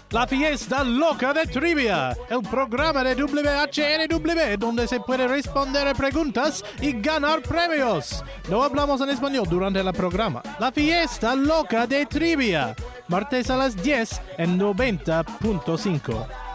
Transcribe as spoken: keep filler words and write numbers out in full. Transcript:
La Fiesta Loca de Trivia, el programa de W H R W donde se puede responder a preguntas y ganar premios. No hablamos en español durante el programa. La Fiesta Loca de Trivia, martes a las diez en noventa punto cinco.